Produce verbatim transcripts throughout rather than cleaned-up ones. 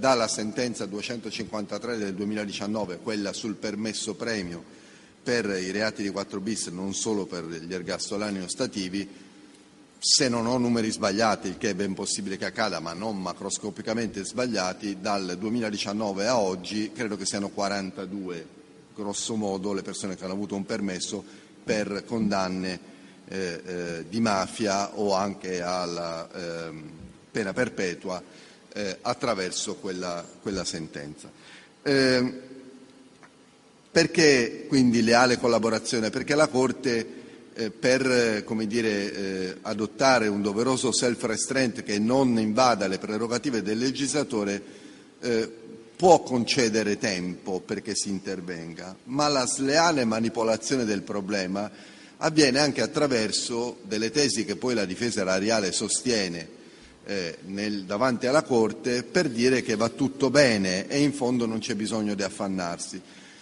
dalla sentenza duecentocinquantatré del duemiladiciannove, quella sul permesso premio per i reati di quattro bis, non solo per gli ergastolani ostativi, se non ho numeri sbagliati, il che è ben possibile che accada, ma non macroscopicamente sbagliati, dal duemiladiciannove a oggi credo che siano quarantadue, grosso modo, le persone che hanno avuto un permesso per condanne eh, eh, di mafia o anche alla eh, pena perpetua eh, attraverso quella, quella sentenza. Eh, perché quindi leale collaborazione? Perché la Corte Eh, per eh, come dire, eh, adottare un doveroso self-restraint che non invada le prerogative del legislatore eh, può concedere tempo perché si intervenga, ma la sleale manipolazione del problema avviene anche attraverso delle tesi che poi la difesa erariale sostiene eh, nel, davanti alla Corte per dire che va tutto bene e in fondo non c'è bisogno di affannarsi.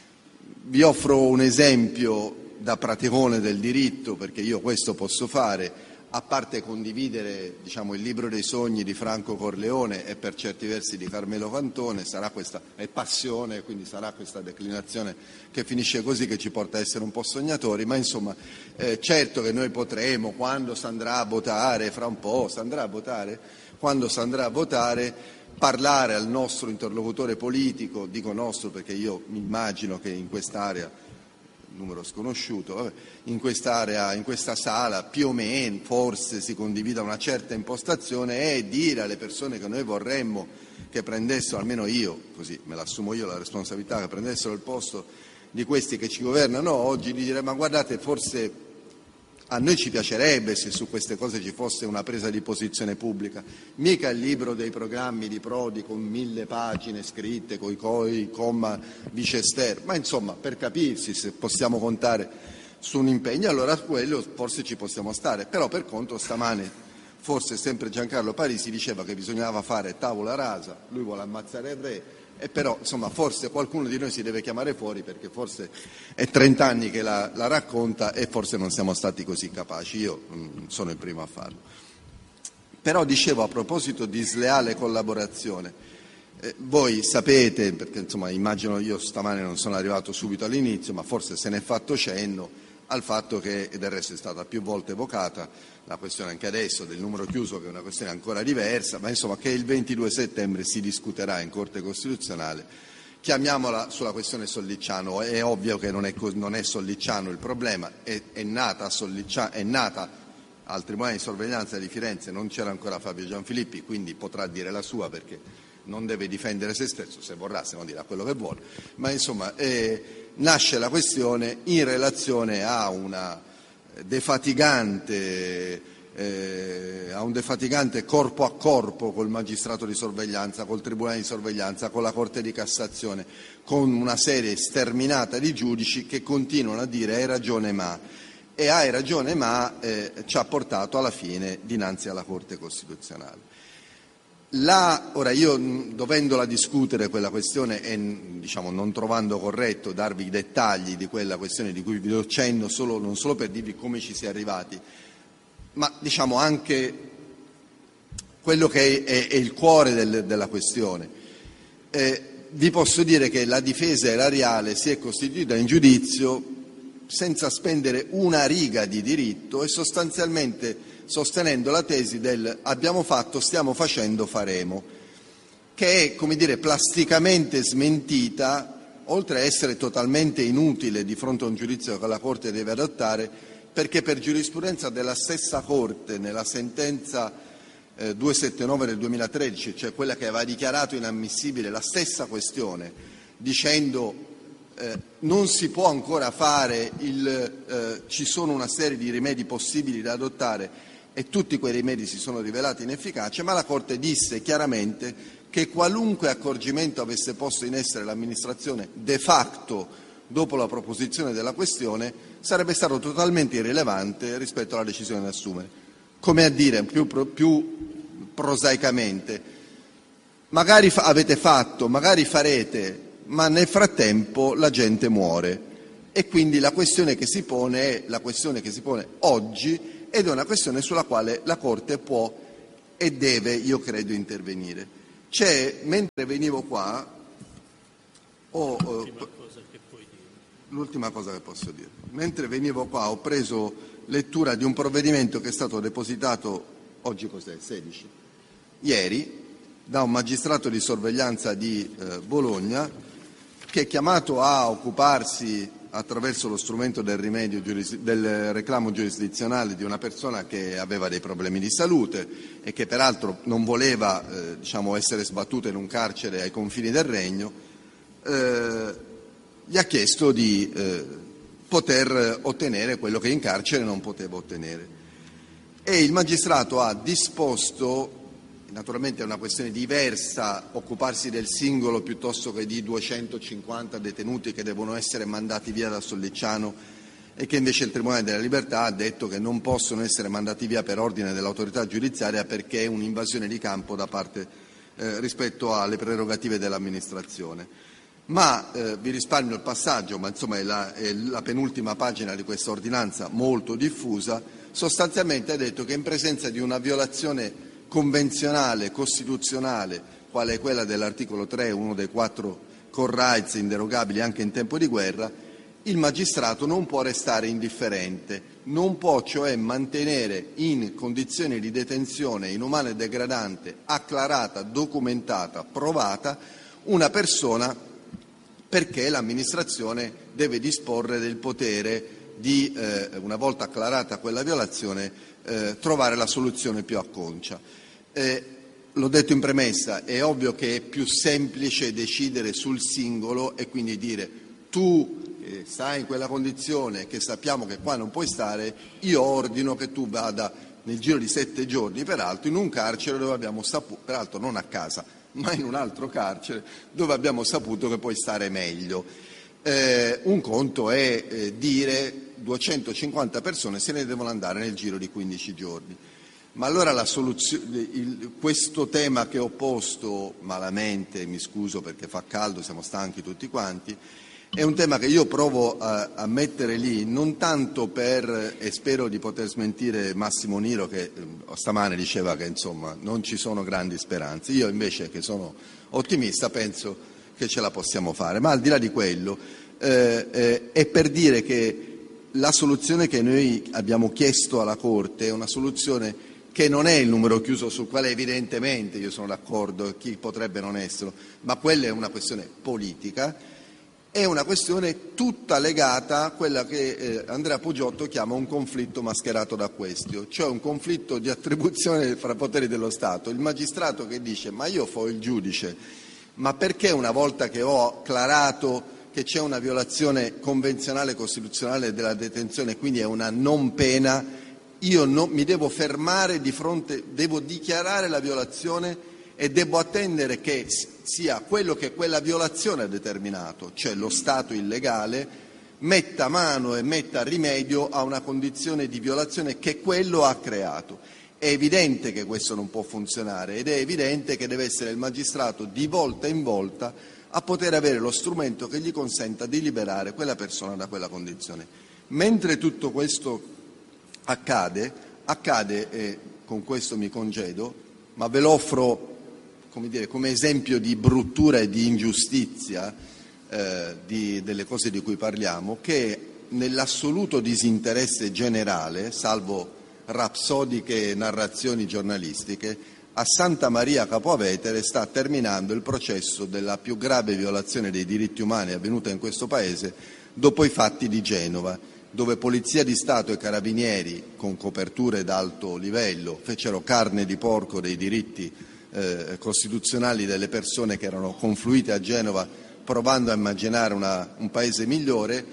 Vi offro un esempio da praticone del diritto, perché io questo posso fare, a parte condividere diciamo, il libro dei sogni di Franco Corleone e per certi versi di Carmelo Cantone, sarà questa è passione, quindi sarà questa declinazione che finisce così, che ci porta a essere un po' sognatori, ma insomma eh, certo che noi potremo, quando si andrà a votare, fra un po' si andrà a votare, quando si andrà a votare, parlare al nostro interlocutore politico, dico nostro perché io mi immagino che in quest'area, numero sconosciuto, vabbè, in quest'area, in questa sala più o meno forse si condivida una certa impostazione e dire alle persone che noi vorremmo che prendessero, almeno io, così me l'assumo io la responsabilità, che prendessero il posto di questi che ci governano oggi, di dire ma guardate forse a noi ci piacerebbe se su queste cose ci fosse una presa di posizione pubblica, mica il libro dei programmi di Prodi con mille pagine scritte, coi coi, comma, vicester, ma insomma per capirsi se possiamo contare su un impegno, allora quello forse ci possiamo stare, però per contro stamane forse sempre Giancarlo Parisi diceva che bisognava fare tavola rasa, lui vuole ammazzare il re, e però insomma forse qualcuno di noi si deve chiamare fuori perché forse è trent'anni che la, la racconta e forse non siamo stati così capaci, io mh, sono il primo a farlo. Però dicevo a proposito di sleale collaborazione, eh, voi sapete, perché insomma immagino io stamane non sono arrivato subito all'inizio, ma forse se ne è fatto cenno al fatto che, e del resto è stata più volte evocata, la questione anche adesso del numero chiuso, che è una questione ancora diversa, ma insomma che il ventidue settembre si discuterà in Corte Costituzionale, chiamiamola sulla questione Sollicciano, è ovvio che non è, non è Sollicciano il problema, è, è, nata Sollicciano, è nata al Tribunale di Sorveglianza di Firenze, non c'era ancora Fabio Gianfilippi, quindi potrà dire la sua perché non deve difendere se stesso, se vorrà, se no dirà quello che vuole, ma insomma eh, nasce la questione in relazione a una defatigante eh, a un defatigante corpo a corpo col magistrato di sorveglianza, col tribunale di sorveglianza, con la Corte di Cassazione, con una serie sterminata di giudici che continuano a dire hai ragione ma, e hai ragione ma eh, ci ha portato alla fine dinanzi alla Corte Costituzionale. La, ora io dovendola discutere quella questione e diciamo, non trovando corretto darvi i dettagli di quella questione di cui vi do cenno solo, non solo per dirvi come ci si è arrivati, ma diciamo anche quello che è, è, è il cuore del, della questione. Eh, vi posso dire che la difesa erariale si è costituita in giudizio senza spendere una riga di diritto e sostanzialmente sostenendo la tesi del abbiamo fatto, stiamo facendo, faremo, che è, come dire, plasticamente smentita, oltre a essere totalmente inutile di fronte a un giudizio che la Corte deve adottare, perché per giurisprudenza della stessa Corte, nella sentenza eh, duecentosettantanove del duemilatredici, cioè quella che aveva dichiarato inammissibile la stessa questione, dicendo eh, non si può ancora fare, il, eh, ci sono una serie di rimedi possibili da adottare, e tutti quei rimedi si sono rivelati inefficaci, ma la Corte disse chiaramente che qualunque accorgimento avesse posto in essere l'amministrazione de facto dopo la proposizione della questione sarebbe stato totalmente irrilevante rispetto alla decisione da assumere. Come a dire, più, più prosaicamente, magari fa, avete fatto, magari farete, ma nel frattempo la gente muore. E quindi la questione che si pone è la questione che si pone oggi, ed è una questione sulla quale la Corte può e deve, io credo, intervenire. C'è, mentre venivo qua, ho, l'ultima, cosa che puoi dire. l'ultima cosa che posso dire, mentre venivo qua ho preso lettura di un provvedimento che è stato depositato, oggi cos'è, sedici, ieri, da un magistrato di sorveglianza di eh, Bologna, che è chiamato a occuparsi attraverso lo strumento del rimedio del reclamo giurisdizionale di una persona che aveva dei problemi di salute e che peraltro non voleva eh, diciamo, essere sbattuta in un carcere ai confini del Regno, eh, gli ha chiesto di eh, poter ottenere quello che in carcere non poteva ottenere. E il magistrato ha disposto, naturalmente è una questione diversa occuparsi del singolo piuttosto che di duecentocinquanta detenuti che devono essere mandati via da Sollicciano e che invece il Tribunale della Libertà ha detto che non possono essere mandati via per ordine dell'autorità giudiziaria perché è un'invasione di campo da parte eh, rispetto alle prerogative dell'amministrazione. Ma eh, vi risparmio il passaggio, ma insomma è la, è la penultima pagina di questa ordinanza molto diffusa, sostanzialmente ha detto che in presenza di una violazione convenzionale, costituzionale, quale è quella dell'articolo tre, uno dei quattro core rights inderogabili anche in tempo di guerra, il magistrato non può restare indifferente, non può cioè mantenere in condizioni di detenzione inumana e degradante, acclarata, documentata, provata, una persona perché l'amministrazione deve disporre del potere di, eh, una volta acclarata quella violazione, eh, trovare la soluzione più acconcia. Eh, l'ho detto in premessa, è ovvio che è più semplice decidere sul singolo e quindi dire tu eh, stai in quella condizione che sappiamo che qua non puoi stare, io ordino che tu vada nel giro di sette giorni, peraltro in un carcere dove abbiamo saputo, peraltro non a casa, ma in un altro carcere dove abbiamo saputo che puoi stare meglio. Eh, un conto è eh, dire duecentocinquanta persone se ne devono andare nel giro di quindici giorni. Ma allora la soluzione, il, questo tema che ho posto malamente, mi scuso perché fa caldo, siamo stanchi tutti quanti, è un tema che io provo a, a mettere lì non tanto per, e spero di poter smentire Massimo Niro che eh, stamane diceva che insomma non ci sono grandi speranze, io invece che sono ottimista penso che ce la possiamo fare, ma al di là di quello eh, eh, è per dire che la soluzione che noi abbiamo chiesto alla Corte è una soluzione che non è il numero chiuso sul quale evidentemente io sono d'accordo, chi potrebbe non esserlo, ma quella è una questione politica, è una questione tutta legata a quella che eh, Andrea Pugiotto chiama un conflitto mascherato da questio, cioè un conflitto di attribuzione fra poteri dello Stato. Il magistrato che dice ma io fo il giudice, ma perché una volta che ho acclarato che c'è una violazione convenzionale costituzionale della detenzione, quindi è una non pena, io non, mi devo fermare di fronte, devo dichiarare la violazione e devo attendere che sia quello che quella violazione ha determinato, cioè lo Stato illegale, metta mano e metta rimedio a una condizione di violazione che quello ha creato. È evidente che questo non può funzionare ed è evidente che deve essere il magistrato di volta in volta a poter avere lo strumento che gli consenta di liberare quella persona da quella condizione. Mentre tutto questo accade, accade, e con questo mi congedo, ma ve lo offro come, dire, come esempio di bruttura e di ingiustizia eh, di, delle cose di cui parliamo, che nell'assoluto disinteresse generale, salvo rapsodiche narrazioni giornalistiche, a Santa Maria Capua Vetere sta terminando il processo della più grave violazione dei diritti umani avvenuta in questo Paese dopo i fatti di Genova, dove Polizia di Stato e Carabinieri, con coperture d'alto livello, fecero carne di porco dei diritti eh, costituzionali delle persone che erano confluite a Genova provando a immaginare una, un paese migliore.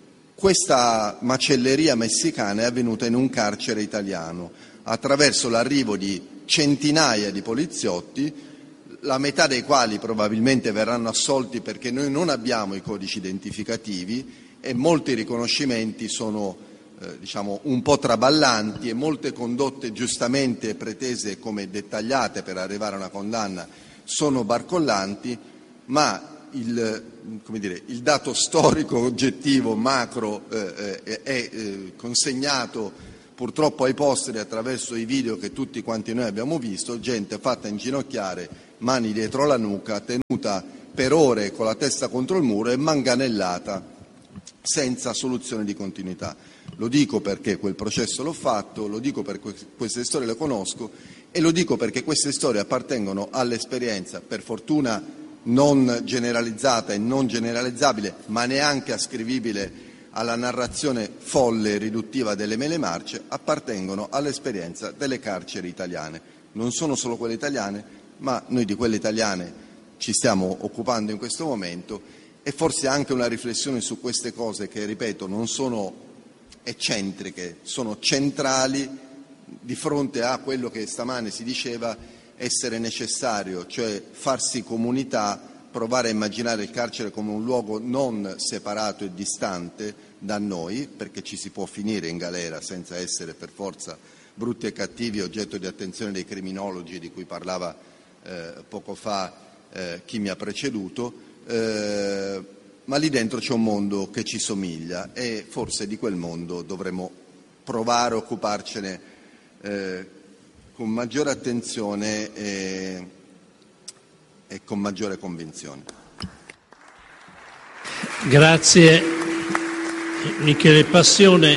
Questa macelleria messicana è avvenuta in un carcere italiano attraverso l'arrivo di centinaia di poliziotti, la metà dei quali probabilmente verranno assolti perché noi non abbiamo i codici identificativi e molti riconoscimenti sono eh, diciamo, un po' traballanti e molte condotte giustamente pretese come dettagliate per arrivare a una condanna sono barcollanti, ma il, come dire, il dato storico oggettivo macro eh, eh, è eh, consegnato purtroppo ai posteri attraverso i video che tutti quanti noi abbiamo visto, gente fatta inginocchiare mani dietro la nuca, tenuta per ore con la testa contro il muro e manganellata senza soluzione di continuità. Lo dico perché quel processo l'ho fatto, lo dico perché queste storie le conosco e lo dico perché queste storie appartengono all'esperienza, per fortuna non generalizzata e non generalizzabile, ma neanche ascrivibile alla narrazione folle e riduttiva delle mele marce, appartengono all'esperienza delle carceri italiane. Non sono solo quelle italiane, ma noi di quelle italiane ci stiamo occupando in questo momento, e forse anche una riflessione su queste cose che, ripeto, non sono eccentriche, sono centrali di fronte a quello che stamane si diceva essere necessario, cioè farsi comunità, provare a immaginare il carcere come un luogo non separato e distante da noi, perché ci si può finire in galera senza essere per forza brutti e cattivi, oggetto di attenzione dei criminologi di cui parlava eh, poco fa eh, chi mi ha preceduto, eh, ma lì dentro c'è un mondo che ci somiglia e forse di quel mondo dovremmo provare a occuparcene eh, con maggiore attenzione e, e con maggiore convinzione. Grazie Michele Passione.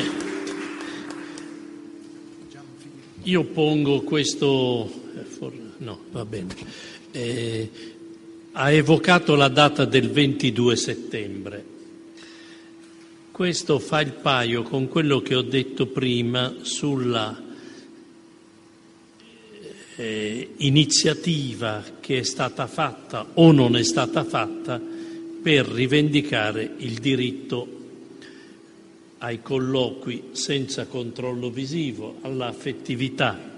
Io pongo questo, no, va bene, eh, ha evocato la data del ventidue settembre. Questo fa il paio con quello che ho detto prima sulla eh, iniziativa che è stata fatta o non è stata fatta per rivendicare il diritto ai colloqui senza controllo visivo, all'affettività.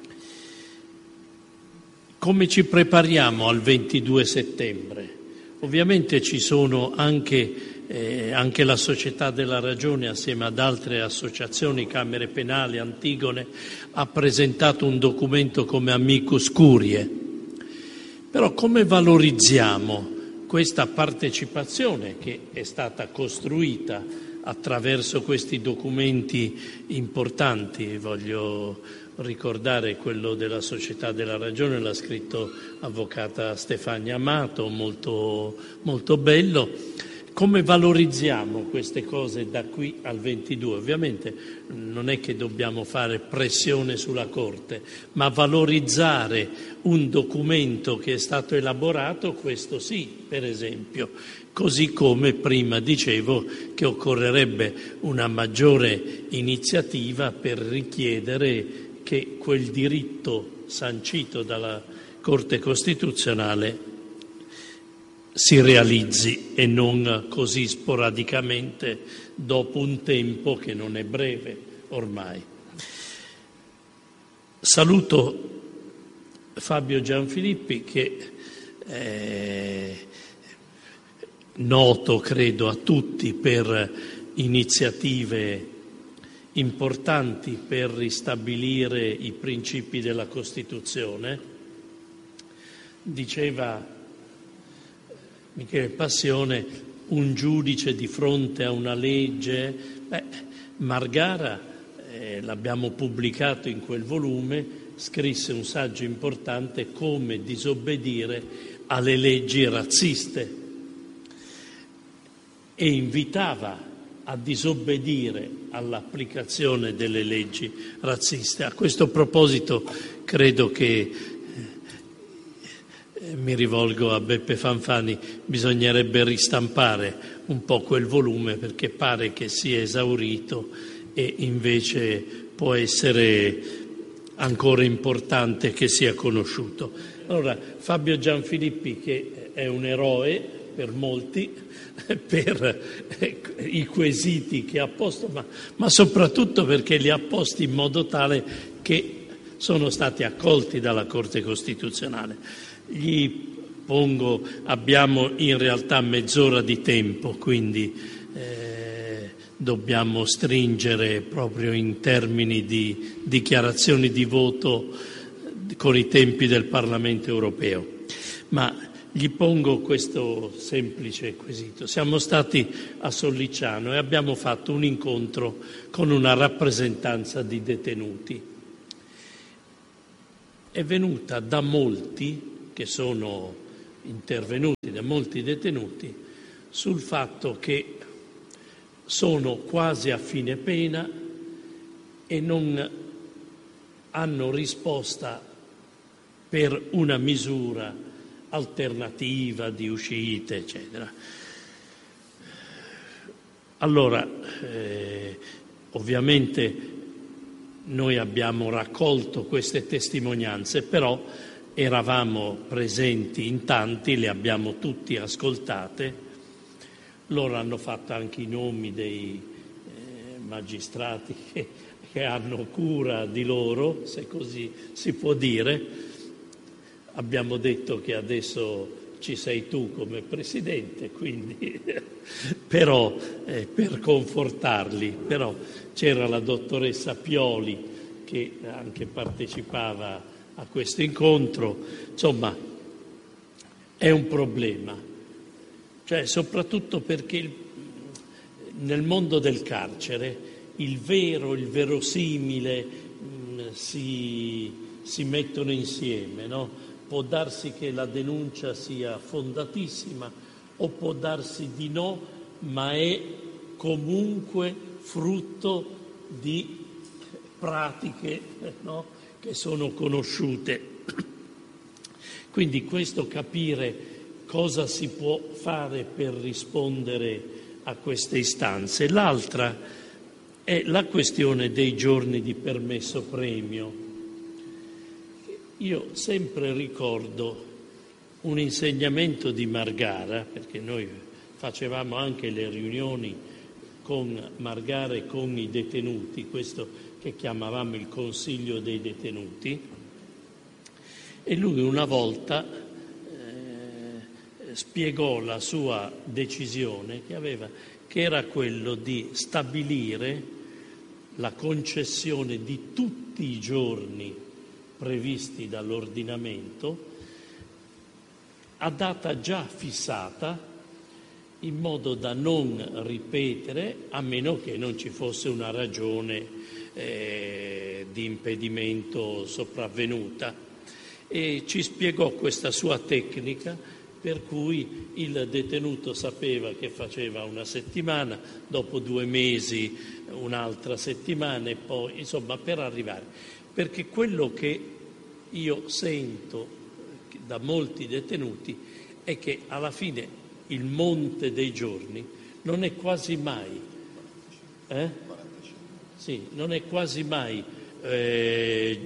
Come ci prepariamo al ventidue settembre? Ovviamente ci sono anche, eh, anche la Società della Ragione, assieme ad altre associazioni, Camere Penali, Antigone, ha presentato un documento come Amicus Curiae. Però come valorizziamo questa partecipazione che è stata costruita attraverso questi documenti importanti? Voglio ricordare quello della Società della Ragione, l'ha scritto avvocata Stefania Amato, molto, molto bello. Come valorizziamo queste cose da qui al ventidue? Ovviamente non è che dobbiamo fare pressione sulla Corte, ma valorizzare un documento che è stato elaborato, questo sì, per esempio. Così come prima dicevo che occorrerebbe una maggiore iniziativa per richiedere che quel diritto sancito dalla Corte Costituzionale si realizzi e non così sporadicamente dopo un tempo che non è breve ormai. Saluto Fabio Gianfilippi che è noto, credo, a tutti per iniziative importanti per ristabilire i principi della Costituzione. Diceva Michele Passione, un giudice di fronte a una legge. Beh, Margara, eh, l'abbiamo pubblicato in quel volume, scrisse un saggio importante, Come disobbedire alle leggi razziste, e invitava a disobbedire all'applicazione delle leggi razziste. A questo proposito credo che, eh, mi rivolgo a Beppe Fanfani, bisognerebbe ristampare un po' quel volume perché pare che sia esaurito e invece può essere ancora importante che sia conosciuto. Allora, Fabio Gianfilippi, che è un eroe per molti, per eh, i quesiti che ha posto, ma, ma soprattutto perché li ha posti in modo tale che sono stati accolti dalla Corte Costituzionale. Gli pongo, abbiamo in realtà mezz'ora di tempo, quindi eh, dobbiamo stringere proprio in termini di dichiarazioni di voto con i tempi del Parlamento europeo. Ma gli pongo questo semplice quesito. Siamo stati a Sollicciano e abbiamo fatto un incontro con una rappresentanza di detenuti. È venuta da molti che sono intervenuti da molti detenuti sul fatto che sono quasi a fine pena e non hanno risposta per una misura alternativa di uscita, eccetera. Allora, eh, ovviamente noi abbiamo raccolto queste testimonianze, però eravamo presenti in tanti, le abbiamo tutti ascoltate. Loro hanno fatto anche i nomi dei eh, magistrati che, che hanno cura di loro, se così si può dire. Abbiamo detto che adesso ci sei tu come presidente, quindi però eh, per confortarli, però c'era la dottoressa Pioli che anche partecipava a questo incontro. Insomma, è un problema, cioè soprattutto perché il, nel mondo del carcere il vero, il verosimile mh, si, si mettono insieme, no? Può darsi che la denuncia sia fondatissima o può darsi di no, ma è comunque frutto di pratiche, no? Che sono conosciute. Quindi questo capire cosa si può fare per rispondere a queste istanze. L'altra è la questione dei giorni di permesso premio. Io sempre ricordo un insegnamento di Margara, perché noi facevamo anche le riunioni con Margara e con i detenuti, questo che chiamavamo il Consiglio dei detenuti, e lui una volta eh, spiegò la sua decisione che aveva, che era quello di stabilire la concessione di tutti i giorni previsti dall'ordinamento a data già fissata, in modo da non ripetere, a meno che non ci fosse una ragione eh, di impedimento sopravvenuta. E ci spiegò questa sua tecnica per cui il detenuto sapeva che faceva una settimana, dopo due mesi un'altra settimana e poi, insomma, per arrivare. Perché quello che io sento da molti detenuti è che alla fine il monte dei giorni non è quasi mai, eh? Sì, non è quasi mai eh,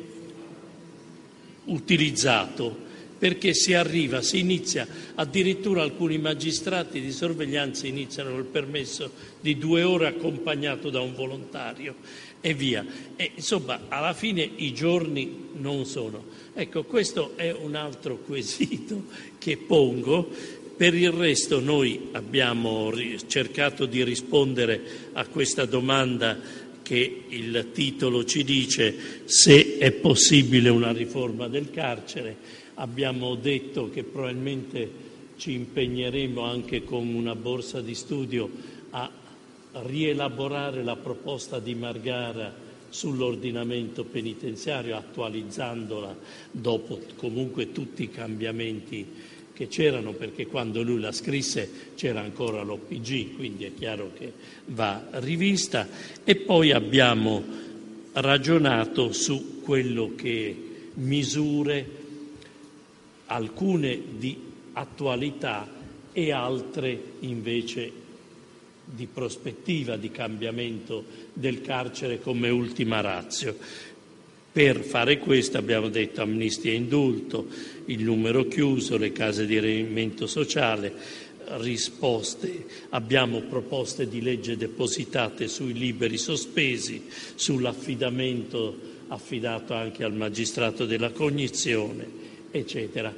utilizzato, perché si arriva, si inizia, addirittura alcuni magistrati di sorveglianza iniziano il permesso di due ore accompagnato da un volontario e via. E insomma, alla fine i giorni non sono. Ecco, questo è un altro quesito che pongo. Per il resto noi abbiamo cercato di rispondere a questa domanda che il titolo ci dice: se è possibile una riforma del carcere. Abbiamo detto che probabilmente ci impegneremo anche con una borsa di studio a rielaborare la proposta di Margara sull'ordinamento penitenziario, attualizzandola dopo comunque tutti i cambiamenti che c'erano, perché quando lui la scrisse c'era ancora l'O P G, quindi è chiaro che va rivista. E poi abbiamo ragionato su quello che misure, alcune di attualità e altre invece di prospettiva, di cambiamento del carcere come ultima ratio. Per fare questo abbiamo detto amnistia e indulto, il numero chiuso, le case di riferimento sociale, risposte, abbiamo proposte di legge depositate sui liberi sospesi, sull'affidamento affidato anche al magistrato della cognizione, eccetera.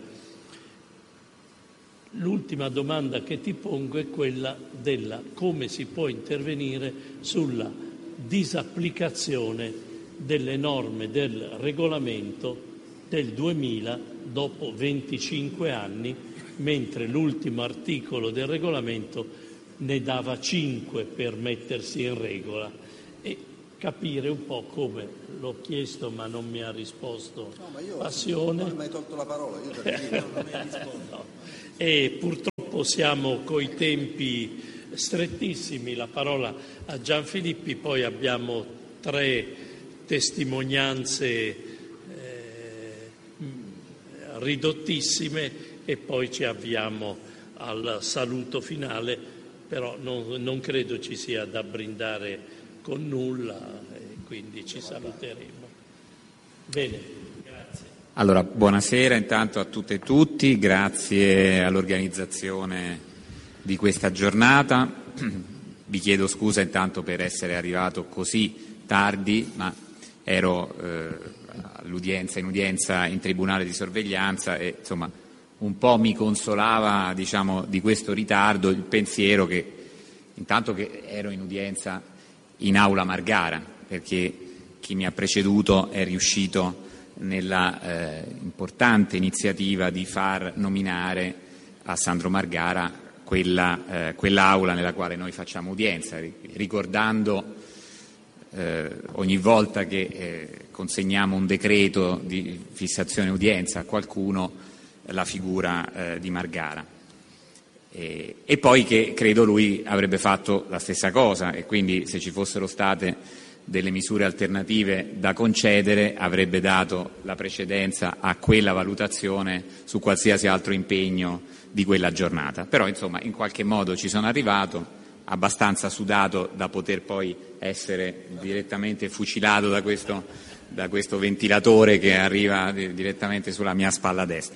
L'ultima domanda che ti pongo è quella della come si può intervenire sulla disapplicazione delle norme del regolamento del duemila dopo venticinque anni, mentre l'ultimo articolo del regolamento ne dava cinque per mettersi in regola. E capire un po' come, l'ho chiesto ma non mi ha risposto. No, ma io Passione. non mi hai tolto la parola, io per dire, non mi hai risposto. No. E purtroppo siamo coi tempi strettissimi, la parola a Gianfilippi, poi abbiamo tre testimonianze eh, ridottissime e poi ci avviamo al saluto finale, però non, non credo ci sia da brindare con nulla e quindi ci saluteremo. Bene, grazie. Allora, buonasera intanto a tutte e tutti, grazie all'organizzazione di questa giornata. Vi chiedo scusa intanto per essere arrivato così tardi, ma ero eh, all'udienza, in udienza in tribunale di sorveglianza e insomma un po' mi consolava, diciamo, di questo ritardo il pensiero che intanto che ero in udienza in aula Margara, perché chi mi ha preceduto è riuscito nella eh, importante iniziativa di far nominare a Sandro Margara quella, eh, quell'aula nella quale noi facciamo udienza, ricordando eh, ogni volta che eh, consegniamo un decreto di fissazione udienza a qualcuno la figura eh, di Margara. E, e poi che credo lui avrebbe fatto la stessa cosa e quindi se ci fossero state delle misure alternative da concedere avrebbe dato la precedenza a quella valutazione su qualsiasi altro impegno di quella giornata. Però insomma in qualche modo ci sono arrivato, abbastanza sudato da poter poi essere direttamente fucilato da questo, da questo ventilatore che arriva direttamente sulla mia spalla destra,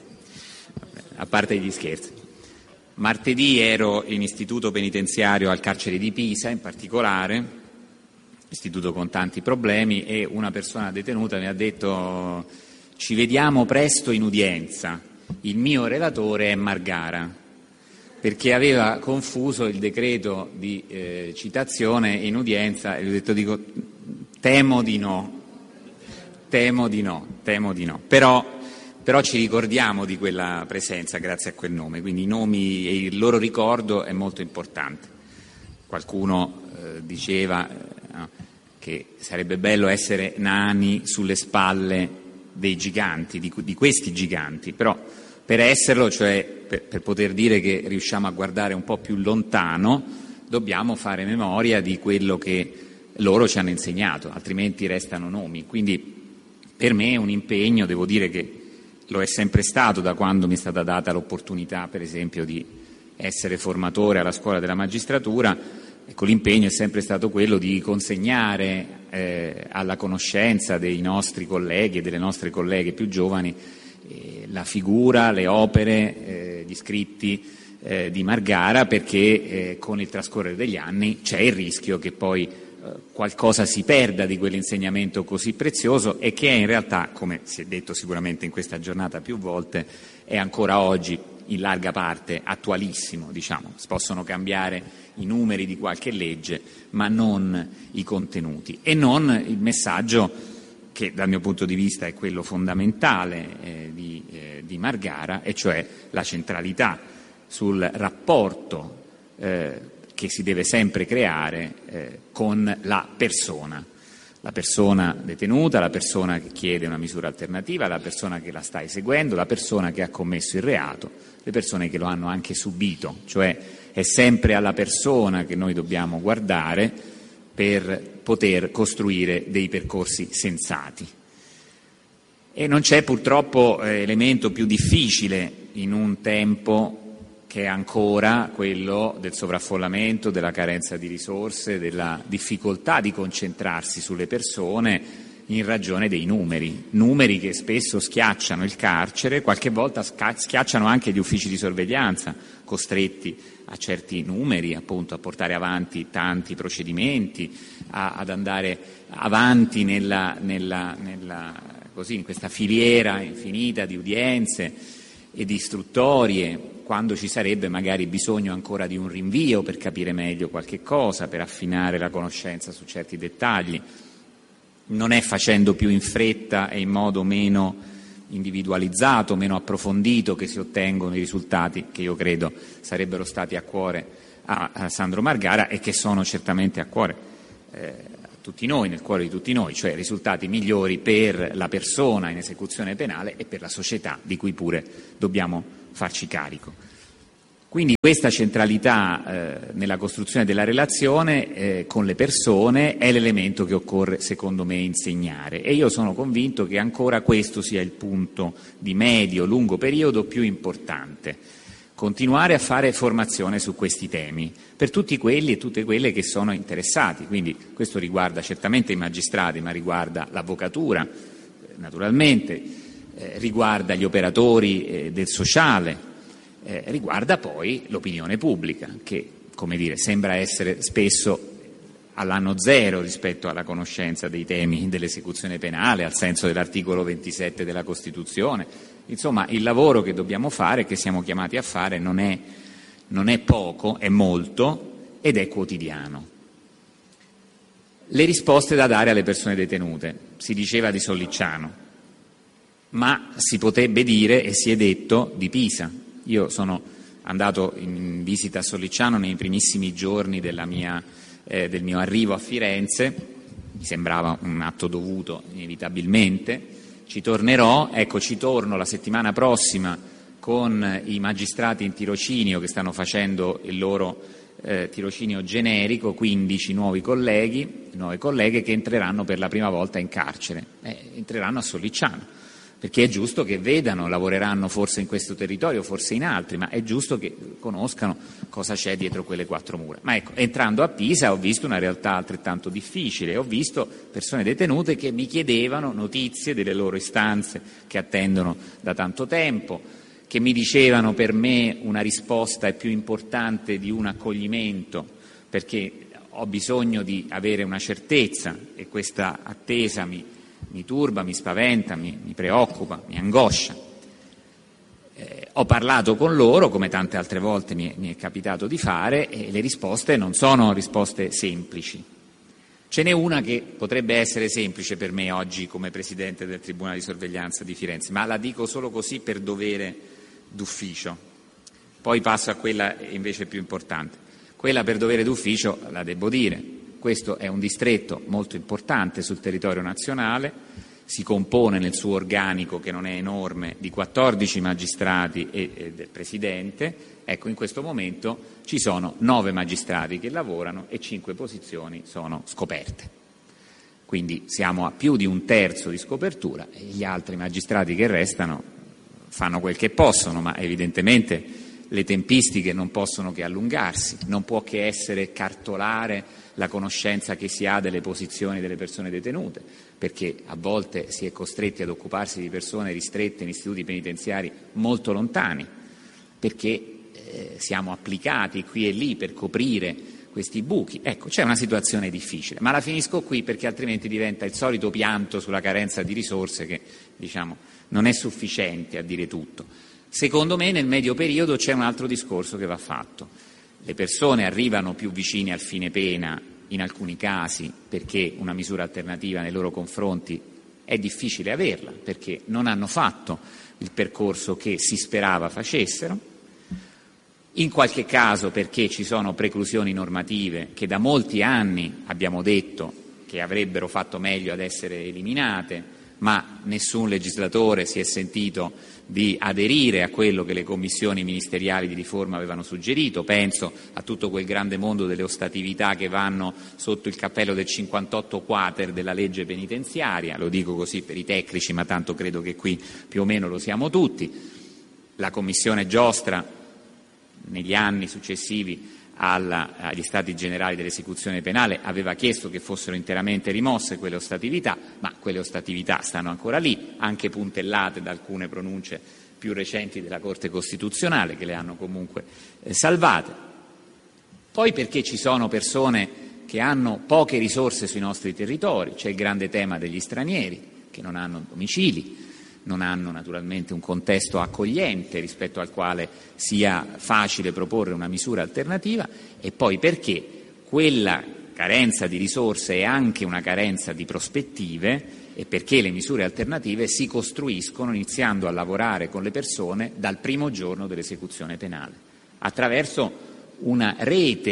a parte gli scherzi. Martedì ero in istituto penitenziario al carcere di Pisa, in particolare, istituto con tanti problemi, e una persona detenuta mi ha detto: ci vediamo presto in udienza, il mio relatore è Margara, perché aveva confuso il decreto di eh, citazione in udienza e gli ho detto, dico, temo di no, temo di no, temo di no, però Però ci ricordiamo di quella presenza grazie a quel nome, quindi i nomi e il loro ricordo è molto importante. Qualcuno eh, diceva eh, che sarebbe bello essere nani sulle spalle dei giganti, di, di questi giganti, però per esserlo, cioè per, per poter dire che riusciamo a guardare un po' più lontano, dobbiamo fare memoria di quello che loro ci hanno insegnato, altrimenti restano nomi. Quindi per me è un impegno, devo dire che lo è sempre stato da quando mi è stata data l'opportunità, per esempio, di essere formatore alla scuola della magistratura. Ecco, l'impegno è sempre stato quello di consegnare eh, alla conoscenza dei nostri colleghi e delle nostre colleghe più giovani eh, la figura, le opere, eh, gli scritti eh, di Margara, perché eh, con il trascorrere degli anni c'è il rischio che poi qualcosa si perda di quell'insegnamento così prezioso e che è in realtà, come si è detto sicuramente in questa giornata più volte, è ancora oggi in larga parte attualissimo, diciamo. Si possono cambiare i numeri di qualche legge, ma non i contenuti e non il messaggio che dal mio punto di vista è quello fondamentale eh, di, eh, di Margara, e cioè la centralità sul rapporto eh, che si deve sempre creare eh, con la persona, la persona detenuta, la persona che chiede una misura alternativa, la persona che la sta eseguendo, la persona che ha commesso il reato, le persone che lo hanno anche subito, cioè è sempre alla persona che noi dobbiamo guardare per poter costruire dei percorsi sensati. E non c'è purtroppo eh, elemento più difficile in un tempo che è ancora quello del sovraffollamento, della carenza di risorse, della difficoltà di concentrarsi sulle persone in ragione dei numeri, numeri che spesso schiacciano il carcere, qualche volta schiacciano anche gli uffici di sorveglianza, costretti a certi numeri, appunto, a portare avanti tanti procedimenti, a, ad andare avanti nella, nella, nella, così, in questa filiera infinita di udienze e di istruttorie, quando ci sarebbe magari bisogno ancora di un rinvio per capire meglio qualche cosa, per affinare la conoscenza su certi dettagli. Non è facendo più in fretta e in modo meno individualizzato, meno approfondito che si ottengono i risultati che io credo sarebbero stati a cuore a, a Sandro Margara e che sono certamente a cuore eh, a tutti noi, nel cuore di tutti noi, cioè risultati migliori per la persona in esecuzione penale e per la società, di cui pure dobbiamo farci carico. Quindi questa centralità eh, nella costruzione della relazione eh, con le persone è l'elemento che occorre, secondo me, insegnare, e io sono convinto che ancora questo sia il punto di medio-lungo periodo più importante. Continuare a fare formazione su questi temi per tutti quelli e tutte quelle che sono interessati, quindi questo riguarda certamente i magistrati, ma riguarda l'avvocatura, naturalmente, eh, riguarda gli operatori eh, del sociale, eh, riguarda poi l'opinione pubblica, che, come dire, sembra essere spesso all'anno zero rispetto alla conoscenza dei temi dell'esecuzione penale, al senso dell'articolo ventisette della Costituzione. Insomma, il lavoro che dobbiamo fare, che siamo chiamati a fare, non è, non è poco, è molto ed è quotidiano. Le risposte da dare alle persone detenute. Si diceva di Sollicciano, ma si potrebbe dire, e si è detto, di Pisa. Io sono andato in visita a Sollicciano nei primissimi giorni della mia, eh, del mio arrivo a Firenze, mi sembrava un atto dovuto inevitabilmente. Ci tornerò, ecco ci torno la settimana prossima con i magistrati in tirocinio che stanno facendo il loro eh, tirocinio generico, quindici nuovi colleghi, nuove colleghe che entreranno per la prima volta in carcere, eh, entreranno a Sollicciano, perché è giusto che vedano, lavoreranno forse in questo territorio, forse in altri, ma è giusto che conoscano cosa c'è dietro quelle quattro mura. Ma ecco, entrando a Pisa ho visto una realtà altrettanto difficile, ho visto persone detenute che mi chiedevano notizie delle loro istanze che attendono da tanto tempo, che mi dicevano per me una risposta è più importante di un accoglimento, perché ho bisogno di avere una certezza e questa attesa mi mi turba, mi spaventa, mi, mi preoccupa, mi angoscia. Eh, ho parlato con loro, come tante altre volte mi è, mi è capitato di fare, e le risposte non sono risposte semplici. Ce n'è una che potrebbe essere semplice per me oggi come Presidente del Tribunale di Sorveglianza di Firenze, ma la dico solo così per dovere d'ufficio. Poi passo a quella invece più importante. Quella per dovere d'ufficio la devo dire. Questo è un distretto molto importante sul territorio nazionale, si compone nel suo organico, che non è enorme, di quattordici magistrati e, e del Presidente. Ecco, in questo momento ci sono nove magistrati che lavorano e cinque posizioni sono scoperte. Quindi siamo a più di un terzo di scopertura e gli altri magistrati che restano fanno quel che possono, ma evidentemente le tempistiche non possono che allungarsi, non può che essere cartolare la conoscenza che si ha delle posizioni delle persone detenute, perché a volte si è costretti ad occuparsi di persone ristrette in istituti penitenziari molto lontani, perché eh, siamo applicati qui e lì per coprire questi buchi. Ecco, c'è una situazione difficile, ma la finisco qui perché altrimenti diventa il solito pianto sulla carenza di risorse che, diciamo, non è sufficiente a dire tutto. Secondo me nel medio periodo c'è un altro discorso che va fatto. Le persone arrivano più vicine al fine pena in alcuni casi perché una misura alternativa nei loro confronti è difficile averla, perché non hanno fatto il percorso che si sperava facessero, in qualche caso perché ci sono preclusioni normative che da molti anni abbiamo detto che avrebbero fatto meglio ad essere eliminate, ma nessun legislatore si è sentito di aderire a quello che le commissioni ministeriali di riforma avevano suggerito. Penso a tutto quel grande mondo delle ostatività che vanno sotto il cappello del cinquantotto quater della legge penitenziaria, lo dico così per i tecnici, ma tanto credo che qui più o meno lo siamo tutti. La commissione Giostra negli anni successivi alla, agli Stati Generali dell'esecuzione penale aveva chiesto che fossero interamente rimosse quelle ostatività, ma quelle ostatività stanno ancora lì, anche puntellate da alcune pronunce più recenti della Corte Costituzionale che le hanno comunque eh, salvate. Poi perché ci sono persone che hanno poche risorse sui nostri territori, c'è il grande tema degli stranieri che non hanno domicili, non hanno naturalmente un contesto accogliente rispetto al quale sia facile proporre una misura alternativa, e poi perché quella carenza di risorse è anche una carenza di prospettive e perché le misure alternative si costruiscono iniziando a lavorare con le persone dal primo giorno dell'esecuzione penale, attraverso una rete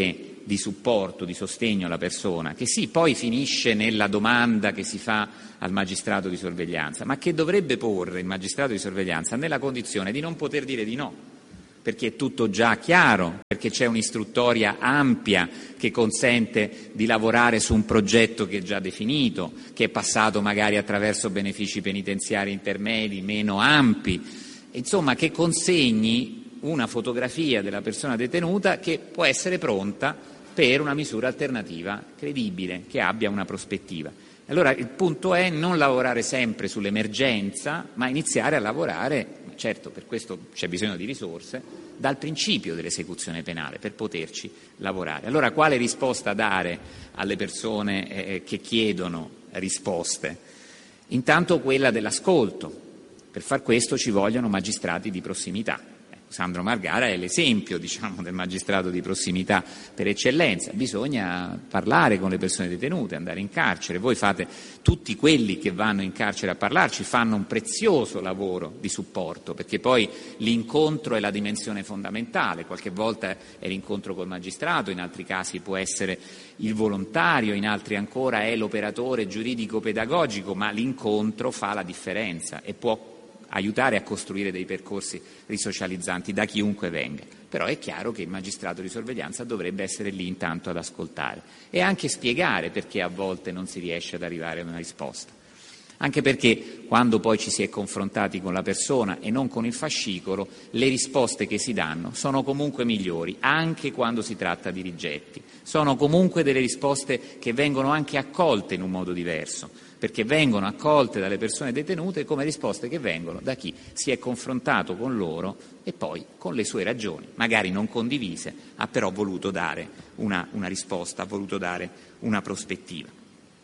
di supporto, di sostegno alla persona, che sì, poi finisce nella domanda che si fa al magistrato di sorveglianza, ma che dovrebbe porre il magistrato di sorveglianza nella condizione di non poter dire di no, perché è tutto già chiaro, perché c'è un'istruttoria ampia che consente di lavorare su un progetto che è già definito, che è passato magari attraverso benefici penitenziari intermedi meno ampi, insomma che consegni una fotografia della persona detenuta che può essere pronta per una misura alternativa credibile, che abbia una prospettiva. Allora il punto è non lavorare sempre sull'emergenza, ma iniziare a lavorare, certo per questo c'è bisogno di risorse, dal principio dell'esecuzione penale per poterci lavorare. Allora quale risposta dare alle persone eh, che chiedono risposte? Intanto quella dell'ascolto. Per far questo ci vogliono magistrati di prossimità. Sandro Margara è l'esempio, diciamo, del magistrato di prossimità per eccellenza. Bisogna parlare con le persone detenute, andare in carcere. Voi fate, tutti quelli che vanno in carcere a parlarci fanno un prezioso lavoro di supporto, perché poi l'incontro è la dimensione fondamentale. Qualche volta è l'incontro col magistrato, in altri casi può essere il volontario, in altri ancora è l'operatore giuridico-pedagogico, ma l'incontro fa la differenza e può aiutare a costruire dei percorsi risocializzanti da chiunque venga. Però è chiaro che il magistrato di sorveglianza dovrebbe essere lì intanto ad ascoltare e anche spiegare perché a volte non si riesce ad arrivare a una risposta. Anche perché quando poi ci si è confrontati con la persona e non con il fascicolo, le risposte che si danno sono comunque migliori, anche quando si tratta di rigetti. Sono comunque delle risposte che vengono anche accolte in un modo diverso, perché vengono accolte dalle persone detenute come risposte che vengono da chi si è confrontato con loro e poi con le sue ragioni, magari non condivise, ha però voluto dare una, una risposta, ha voluto dare una prospettiva.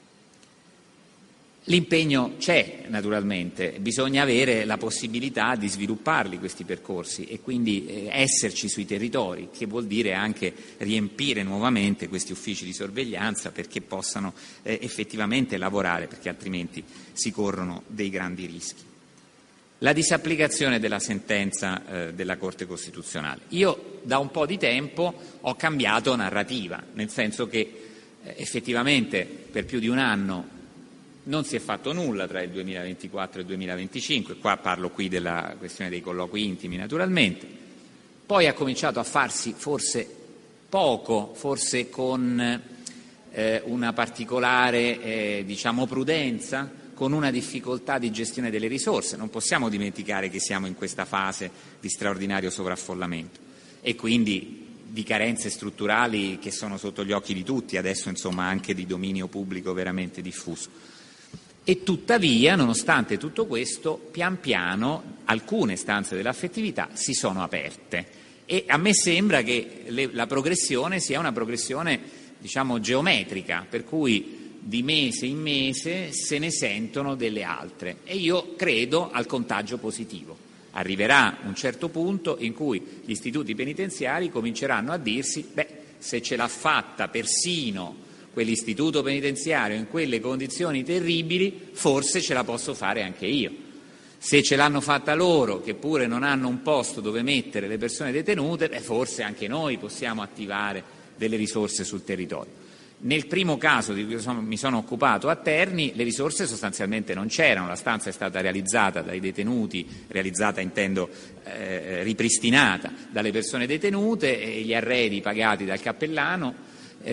L'impegno c'è naturalmente, bisogna avere la possibilità di svilupparli questi percorsi e quindi eh, esserci sui territori, che vuol dire anche riempire nuovamente questi uffici di sorveglianza perché possano eh, effettivamente lavorare, perché altrimenti si corrono dei grandi rischi. La disapplicazione della sentenza eh, della Corte Costituzionale. Io da un po' di tempo ho cambiato narrativa, nel senso che eh, effettivamente per più di un anno non si è fatto nulla tra il duemilaventiquattro e il duemilaventicinque, qua parlo qui della questione dei colloqui intimi naturalmente, poi ha cominciato a farsi forse poco, forse con eh, una particolare eh, diciamo prudenza, con una difficoltà di gestione delle risorse. Non possiamo dimenticare che siamo in questa fase di straordinario sovraffollamento e quindi di carenze strutturali che sono sotto gli occhi di tutti, adesso insomma anche di dominio pubblico veramente diffuso. E tuttavia, nonostante tutto questo, pian piano alcune stanze dell'affettività si sono aperte e a me sembra che le, la progressione sia una progressione, diciamo, geometrica, per cui di mese in mese se ne sentono delle altre e io credo al contagio positivo. Arriverà un certo punto in cui gli istituti penitenziari cominceranno a dirsi, beh, se ce l'ha fatta persino quell'istituto penitenziario in quelle condizioni terribili, forse ce la posso fare anche io. Se ce l'hanno fatta loro, che pure non hanno un posto dove mettere le persone detenute, beh, forse anche noi possiamo attivare delle risorse sul territorio. Nel primo caso di cui mi sono occupato a Terni, le risorse sostanzialmente non c'erano, la stanza è stata realizzata dai detenuti, realizzata intendo eh, ripristinata dalle persone detenute, e gli arredi pagati dal cappellano,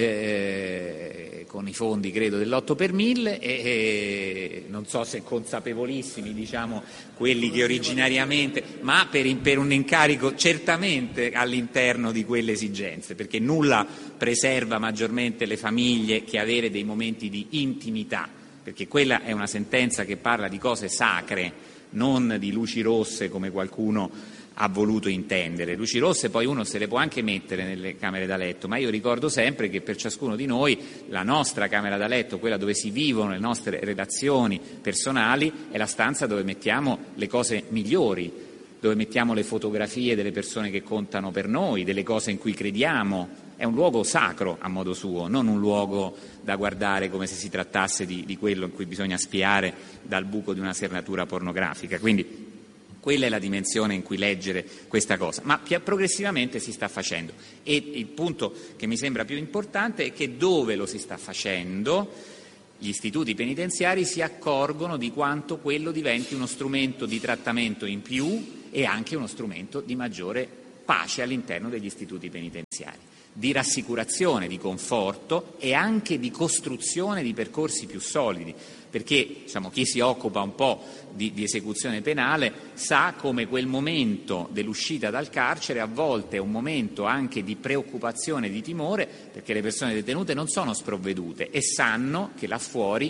Eh, con i fondi credo dell'otto per mille e, e non so se consapevolissimi diciamo quelli che originariamente, ma per, per un incarico certamente all'interno di quelle esigenze, perché nulla preserva maggiormente le famiglie che avere dei momenti di intimità, perché quella è una sentenza che parla di cose sacre, non di luci rosse come qualcuno ha voluto intendere. Luci rosse poi uno se le può anche mettere nelle camere da letto, ma io ricordo sempre che per ciascuno di noi la nostra camera da letto, quella dove si vivono le nostre relazioni personali, è la stanza dove mettiamo le cose migliori, dove mettiamo le fotografie delle persone che contano per noi, delle cose in cui crediamo. È un luogo sacro a modo suo, non un luogo da guardare come se si trattasse di, di quello in cui bisogna spiare dal buco di una serratura pornografica. Quindi Quella è la dimensione in cui leggere questa cosa, ma progressivamente si sta facendo. E il punto che mi sembra più importante è che dove lo si sta facendo, gli istituti penitenziari si accorgono di quanto quello diventi uno strumento di trattamento in più e anche uno strumento di maggiore pace all'interno degli istituti penitenziari, di rassicurazione, di conforto e anche di costruzione di percorsi più solidi, perché diciamo, chi si occupa un po' di, di esecuzione penale sa come quel momento dell'uscita dal carcere a volte è un momento anche di preoccupazione, di timore, perché le persone detenute non sono sprovvedute e sanno che là fuori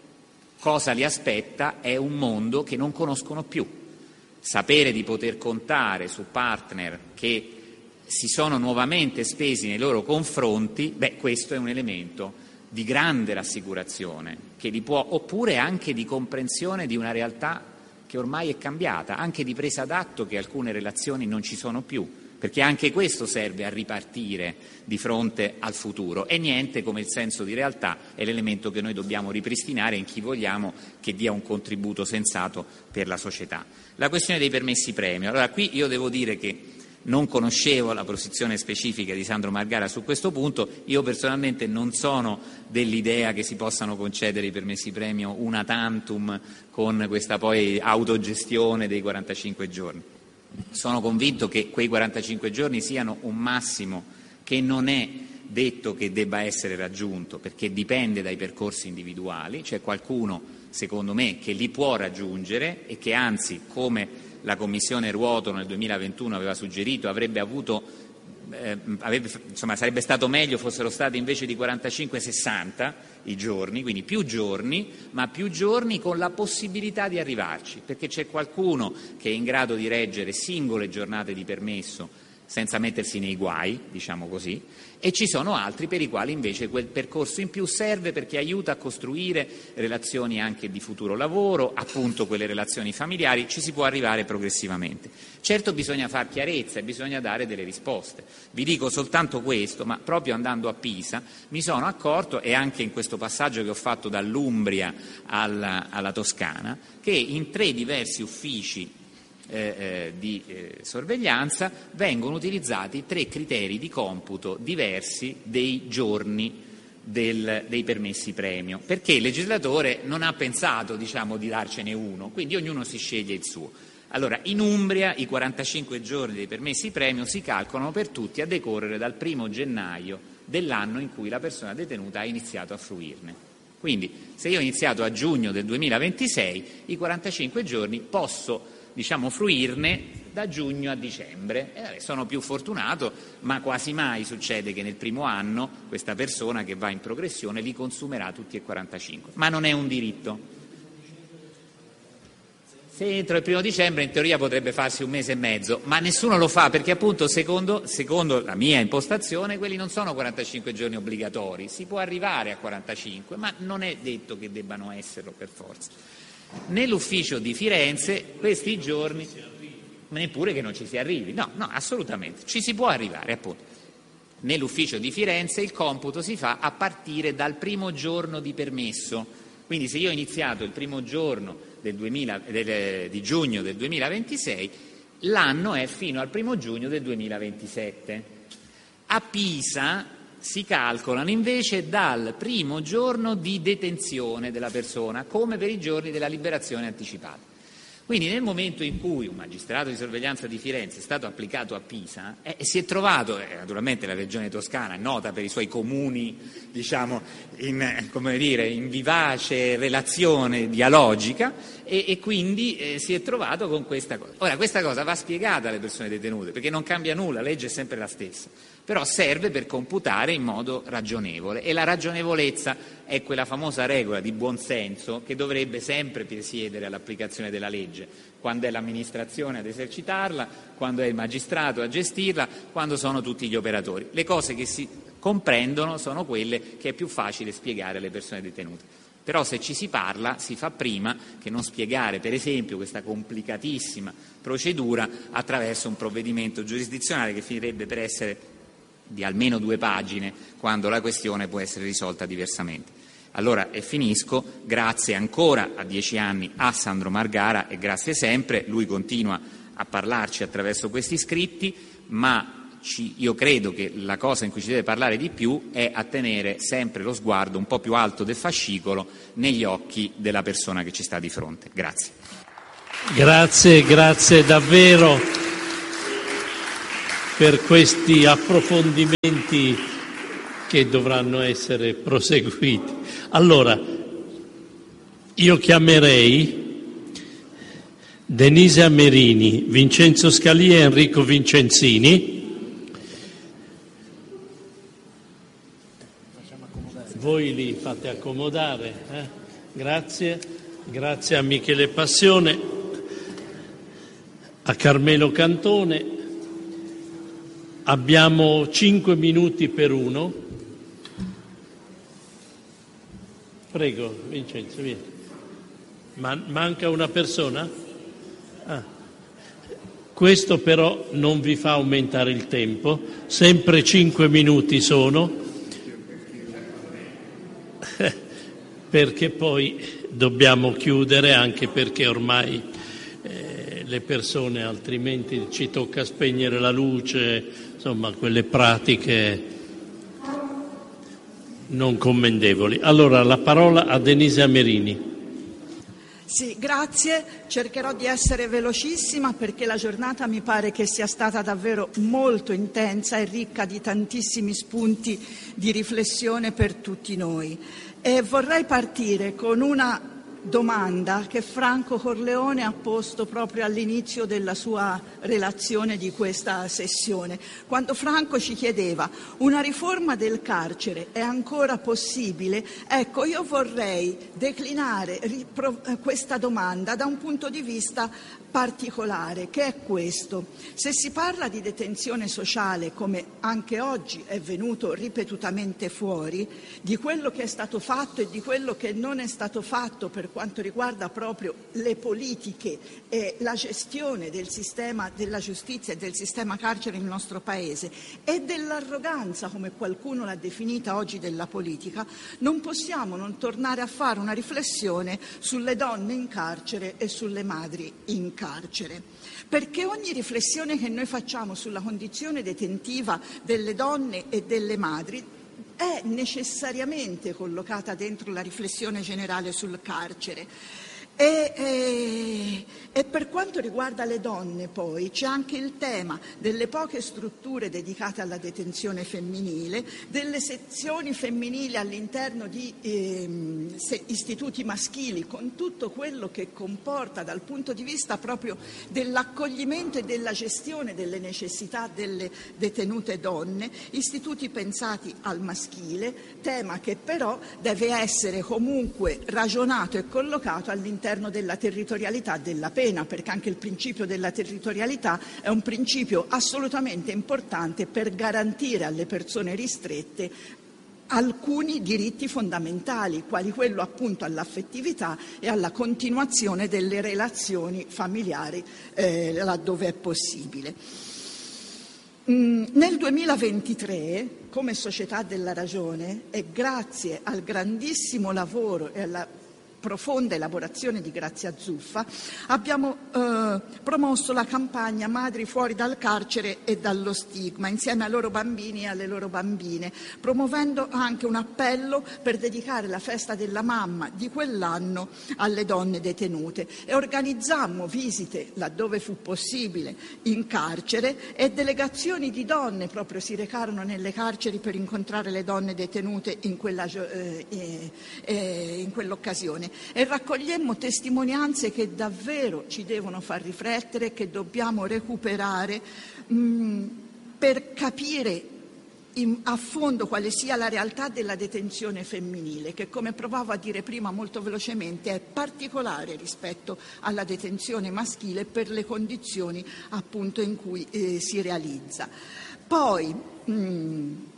cosa li aspetta è un mondo che non conoscono più. Sapere di poter contare su partner che si sono nuovamente spesi nei loro confronti, beh, questo è un elemento di grande rassicurazione, che li può, oppure anche di comprensione di una realtà che ormai è cambiata, anche di presa d'atto che alcune relazioni non ci sono più, perché anche questo serve a ripartire di fronte al futuro e niente come il senso di realtà è l'elemento che noi dobbiamo ripristinare in chi vogliamo che dia un contributo sensato per la società. La questione dei permessi premio. Allora qui io devo dire che non conoscevo la posizione specifica di Sandro Margara su questo punto, io personalmente non sono dell'idea che si possano concedere i permessi premio una tantum con questa poi autogestione dei quarantacinque giorni. Sono convinto che quei quarantacinque giorni siano un massimo che non è detto che debba essere raggiunto, perché dipende dai percorsi individuali. C'è qualcuno, secondo me, che li può raggiungere e che anzi, come la Commissione Ruoto nel duemilaventuno aveva suggerito, avrebbe avuto, eh, avrebbe, insomma, sarebbe stato meglio fossero stati invece di quarantacinque sessanta i giorni, quindi più giorni, ma più giorni con la possibilità di arrivarci, perché c'è qualcuno che è in grado di reggere singole giornate di permesso senza mettersi nei guai, diciamo così, e ci sono altri per i quali invece quel percorso in più serve perché aiuta a costruire relazioni anche di futuro lavoro, appunto quelle relazioni familiari, ci si può arrivare progressivamente. Certo bisogna far chiarezza e bisogna dare delle risposte. Vi dico soltanto questo, ma proprio andando a Pisa mi sono accorto, e anche in questo passaggio che ho fatto dall'Umbria alla, alla Toscana, che in tre diversi uffici Eh, eh, di eh, sorveglianza vengono utilizzati tre criteri di computo diversi dei giorni del, dei permessi premio, perché il legislatore non ha pensato, diciamo, di darcene uno, quindi ognuno si sceglie il suo. Allora, in Umbria i quarantacinque giorni dei permessi premio si calcolano per tutti a decorrere dal primo gennaio dell'anno in cui la persona detenuta ha iniziato a fruirne. Quindi, se io ho iniziato a giugno del duemilaventisei, i quarantacinque giorni posso diciamo fruirne da giugno a dicembre. Eh, sono più fortunato, ma quasi mai succede che nel primo anno questa persona che va in progressione li consumerà tutti e quarantacinque, ma non è un diritto. Se entro il primo dicembre in teoria potrebbe farsi un mese e mezzo, ma nessuno lo fa perché appunto secondo, secondo la mia impostazione quelli non sono quarantacinque giorni obbligatori, si può arrivare a quarantacinque, ma non è detto che debbano esserlo per forza. Nell'ufficio di Firenze questi giorni, neppure che non ci si arrivi, no, no, assolutamente, ci si può arrivare appunto. Nell'ufficio di Firenze il computo si fa a partire dal primo giorno di permesso, quindi se io ho iniziato il primo giorno del duemila, del, di giugno del duemilaventisei, l'anno è fino al primo giugno del duemilaventisette. A Pisa si calcolano invece dal primo giorno di detenzione della persona, come per i giorni della liberazione anticipata. Quindi nel momento in cui un magistrato di sorveglianza di Firenze è stato applicato a Pisa, eh, si è trovato, eh, naturalmente la regione toscana è nota per i suoi comuni, diciamo, in, come dire, in vivace relazione dialogica, e, e quindi eh, si è trovato con questa cosa. Ora, questa cosa va spiegata alle persone detenute, perché non cambia nulla, la legge è sempre la stessa, però serve per computare in modo ragionevole, e la ragionevolezza è quella famosa regola di buonsenso che dovrebbe sempre presiedere all'applicazione della legge, quando è l'amministrazione ad esercitarla, quando è il magistrato a gestirla, quando sono tutti gli operatori. Le cose che si comprendono sono quelle che è più facile spiegare alle persone detenute. Però se ci si parla si fa prima che non spiegare, per esempio, questa complicatissima procedura attraverso un provvedimento giurisdizionale che finirebbe per essere di almeno due pagine, quando la questione può essere risolta diversamente. Allora, e finisco, grazie ancora a dieci anni a Sandro Margara e grazie sempre, lui continua a parlarci attraverso questi scritti, ma ci, io credo che la cosa in cui ci deve parlare di più è a tenere sempre lo sguardo un po' più alto del fascicolo negli occhi della persona che ci sta di fronte. Grazie. Grazie, grazie davvero per questi approfondimenti che dovranno essere proseguiti. Allora, io chiamerei Denise Amerini, Vincenzo Scalia e Enrico Vincenzini. Voi li fate accomodare. Eh? Grazie. Grazie a Michele Passione, a Carmelo Cantone. Abbiamo cinque minuti per uno. Prego, Vincenzo, vieni. Man- manca una persona? Ah. Questo però non vi fa aumentare il tempo, sempre cinque minuti sono, perché poi dobbiamo chiudere, anche perché ormai eh, le persone, altrimenti ci tocca spegnere la luce, insomma quelle pratiche non commendevoli. Allora la parola a Denise Amerini. Sì, grazie. Cercherò di essere velocissima perché la giornata mi pare che sia stata davvero molto intensa e ricca di tantissimi spunti di riflessione per tutti noi. E vorrei partire con una domanda che Franco Corleone ha posto proprio all'inizio della sua relazione di questa sessione, quando Franco ci chiedeva: una riforma del carcere è ancora possibile? Ecco, io vorrei declinare questa domanda da un punto di vista particolare, che è questo. Se si parla di detenzione sociale, come anche oggi è venuto ripetutamente fuori, di quello che è stato fatto e di quello che non è stato fatto per quanto riguarda proprio le politiche e la gestione del sistema della giustizia e del sistema carcere nel nostro Paese, e dell'arroganza, come qualcuno l'ha definita oggi, della politica, non possiamo non tornare a fare una riflessione sulle donne in carcere e sulle madri in carcere. Perché ogni riflessione che noi facciamo sulla condizione detentiva delle donne e delle madri è necessariamente collocata dentro la riflessione generale sul carcere. E, e, e per quanto riguarda le donne poi c'è anche il tema delle poche strutture dedicate alla detenzione femminile, delle sezioni femminili all'interno di eh, istituti maschili, con tutto quello che comporta dal punto di vista proprio dell'accoglimento e della gestione delle necessità delle detenute donne, istituti pensati al maschile, tema che però deve essere comunque ragionato e collocato all'interno della territorialità della pena, perché anche il principio della territorialità è un principio assolutamente importante per garantire alle persone ristrette alcuni diritti fondamentali, quali quello appunto all'affettività e alla continuazione delle relazioni familiari eh, laddove è possibile. Mm, nel duemilaventitré, come Società della Ragione, e grazie al grandissimo lavoro e alla profonda elaborazione di Grazia Zuffa, abbiamo eh, promosso la campagna Madri fuori dal carcere e dallo stigma, insieme ai loro bambini e alle loro bambine, promuovendo anche un appello per dedicare la festa della mamma di quell'anno alle donne detenute, e organizzammo visite laddove fu possibile in carcere, e delegazioni di donne proprio si recarono nelle carceri per incontrare le donne detenute in quella, eh, eh, in quell'occasione. E raccogliemmo testimonianze che davvero ci devono far riflettere, che dobbiamo recuperare mh, per capire in, a fondo quale sia la realtà della detenzione femminile, che, come provavo a dire prima molto velocemente, è particolare rispetto alla detenzione maschile per le condizioni appunto in cui eh, si realizza. Poi mh,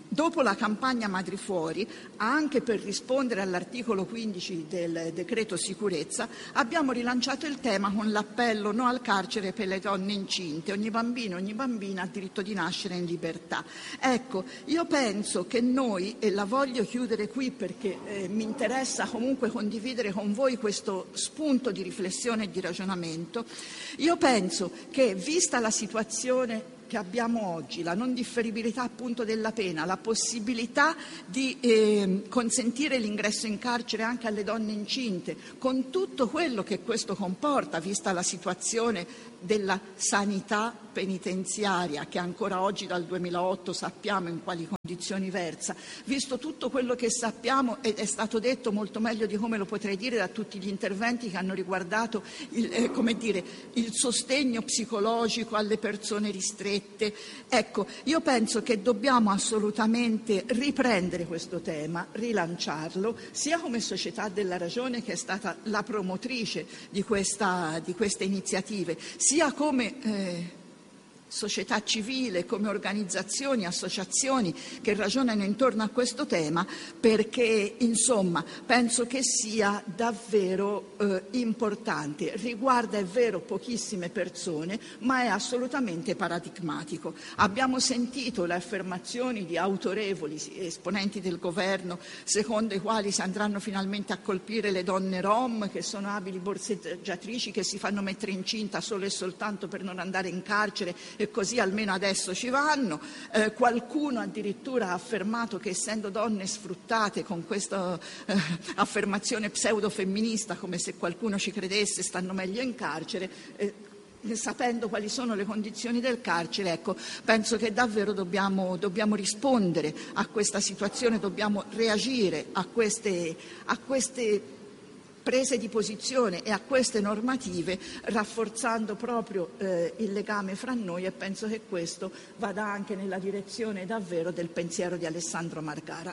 dopo la campagna Madri Fuori, anche per rispondere all'articolo quindici del decreto sicurezza, abbiamo rilanciato il tema con l'appello no al carcere per le donne incinte. Ogni bambino, ogni bambina ha diritto di nascere in libertà. Ecco, io penso che noi, e la voglio chiudere qui perché eh, mi interessa comunque condividere con voi questo spunto di riflessione e di ragionamento, io penso che, vista la situazione che abbiamo oggi, la non differibilità appunto della pena, la possibilità di eh, consentire l'ingresso in carcere anche alle donne incinte, con tutto quello che questo comporta, vista la situazione della sanità penitenziaria, che ancora oggi dal duemilaotto sappiamo in quali condizioni versa, visto tutto quello che sappiamo, ed è stato detto molto meglio di come lo potrei dire da tutti gli interventi che hanno riguardato il, eh, come dire, il sostegno psicologico alle persone ristrette. Ecco, io penso che dobbiamo assolutamente riprendere questo tema, rilanciarlo, sia come Società della Ragione, che è stata la promotrice di, questa, di queste iniziative, sia come eh, società civile, come organizzazioni, associazioni che ragionano intorno a questo tema, perché insomma penso che sia davvero eh, importante. Riguarda, è vero, pochissime persone, ma è assolutamente paradigmatico. Abbiamo sentito le affermazioni di autorevoli esponenti del governo secondo i quali si andranno finalmente a colpire le donne rom, che sono abili borseggiatrici, che si fanno mettere incinta solo e soltanto per non andare in carcere, e così almeno adesso ci vanno. Eh, qualcuno addirittura ha affermato che, essendo donne sfruttate, con questa eh, affermazione pseudofemminista, come se qualcuno ci credesse, stanno meglio in carcere, eh, sapendo quali sono le condizioni del carcere. Ecco, penso che davvero dobbiamo, dobbiamo rispondere a questa situazione, dobbiamo reagire a queste, a queste prese di posizione e a queste normative, rafforzando proprio eh, il legame fra noi, e penso che questo vada anche nella direzione davvero del pensiero di Alessandro Margara.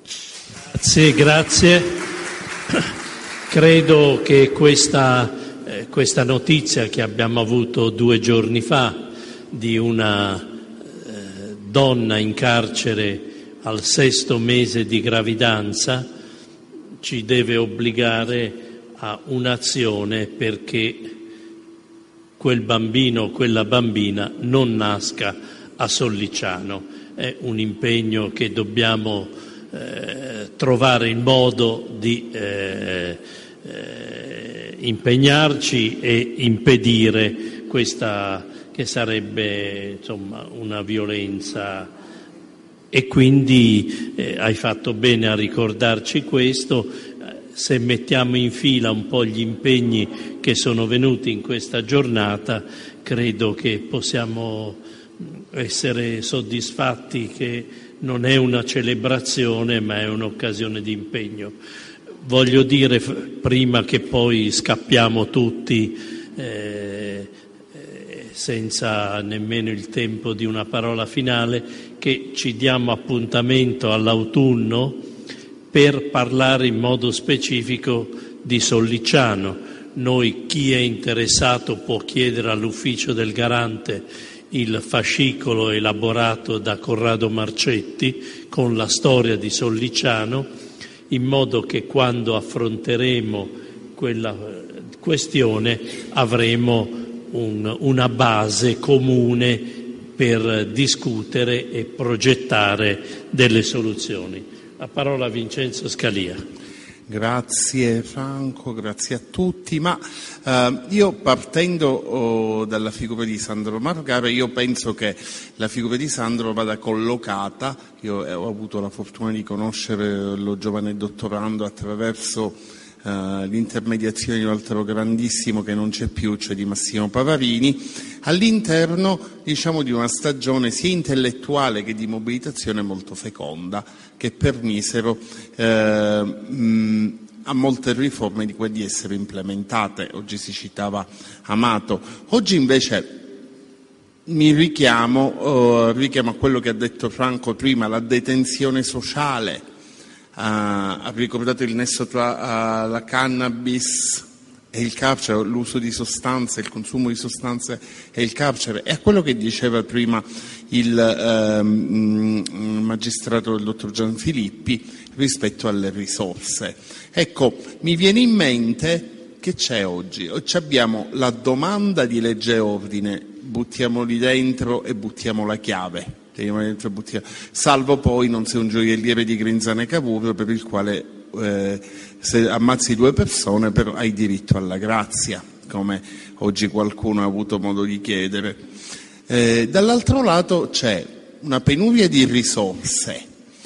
Grazie, grazie. Credo che questa, eh, questa notizia che abbiamo avuto due giorni fa di una eh, donna in carcere al sesto mese di gravidanza ci deve obbligare a un'azione perché quel bambino o quella bambina non nasca a Sollicciano. È un impegno che dobbiamo eh, trovare il modo di eh, eh, impegnarci e impedire questa, che sarebbe insomma una violenza. E quindi eh, hai fatto bene a ricordarci questo. Se mettiamo in fila un po' gli impegni che sono venuti in questa giornata, credo che possiamo essere soddisfatti che non è una celebrazione, ma è un'occasione di impegno. Voglio dire, prima che poi scappiamo tutti eh, senza nemmeno il tempo di una parola finale, che ci diamo appuntamento all'autunno per parlare in modo specifico di Sollicciano. Noi, chi è interessato, può chiedere all'ufficio del Garante il fascicolo elaborato da Corrado Marcetti con la storia di Sollicciano, in modo che quando affronteremo quella questione avremo un, una base comune per discutere e progettare delle soluzioni. La parola a Vincenzo Scalia. Grazie Franco, grazie a tutti. Ma eh, io partendo oh, dalla figura di Sandro Margara, io penso che la figura di Sandro vada collocata. Io ho avuto la fortuna di conoscere lo giovane dottorando attraverso Uh, l'intermediazione di un altro grandissimo che non c'è più, cioè di Massimo Pavarini, all'interno diciamo di una stagione sia intellettuale che di mobilitazione molto feconda, che permisero eh, mh, a molte riforme di quelle di essere implementate. Oggi si citava Amato, oggi invece mi richiamo, uh, richiamo a quello che ha detto Franco prima, la detenzione sociale. Uh, ha ricordato il nesso tra uh, la cannabis e il carcere, l'uso di sostanze, il consumo di sostanze e il carcere, e a quello che diceva prima il uh, magistrato del dottor Gianfilippi rispetto alle risorse. Ecco, mi viene in mente che c'è oggi. Oggi abbiamo la domanda di legge e ordine, buttiamoli dentro e buttiamo la chiave, dentro e buttiamo. Salvo poi non sei un gioielliere di Grinzane e Cavour, per il quale eh, se ammazzi due persone però hai diritto alla grazia, come oggi qualcuno ha avuto modo di chiedere. Eh, dall'altro lato c'è una penuria di risorse.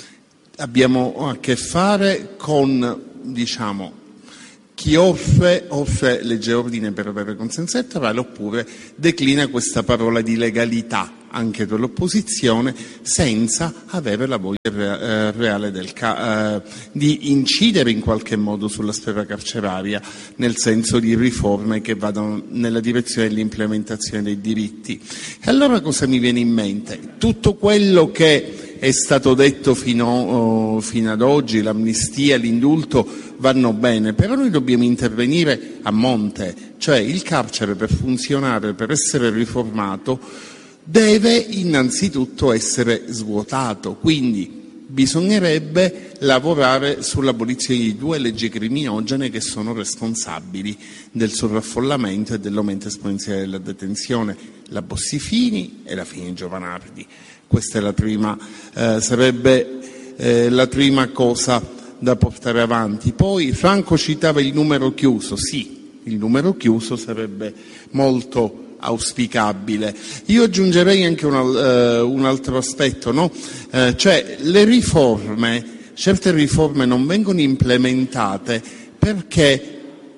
Abbiamo a che fare con, diciamo, chi offre, offre legge e ordine per avere consenso elettorale, oppure declina questa parola di legalità anche per l'opposizione senza avere la voglia reale del ca- eh, di incidere in qualche modo sulla sfera carceraria, nel senso di riforme che vadano nella direzione dell'implementazione dei diritti. E allora cosa mi viene in mente? Tutto quello che è stato detto fino, oh, fino ad oggi, l'amnistia, l'indulto, vanno bene, però noi dobbiamo intervenire a monte, cioè il carcere per funzionare, per essere riformato, deve innanzitutto essere svuotato, quindi bisognerebbe lavorare sull'abolizione di due leggi criminogene che sono responsabili del sovraffollamento e dell'aumento esponenziale della detenzione, la Bossi-Fini e la Fini-Giovanardi. Questa è la prima, eh, sarebbe eh, la prima cosa da portare avanti. Poi Franco citava il numero chiuso, sì, il numero chiuso sarebbe molto auspicabile. Io aggiungerei anche un, uh, un altro aspetto, no? Uh, cioè le riforme, certe riforme non vengono implementate perché